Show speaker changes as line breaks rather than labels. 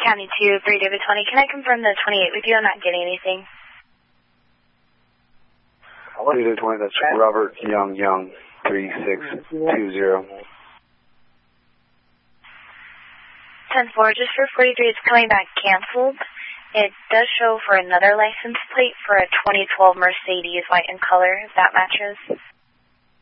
County 2, 3 David 20. Can I confirm the 28 with you? I'm not getting anything.
3 David 20, that's Robert Young, 3620.
10-4, just for 43, it's coming back canceled. It does show for another license plate for a 2012 Mercedes, white in color, if that matches.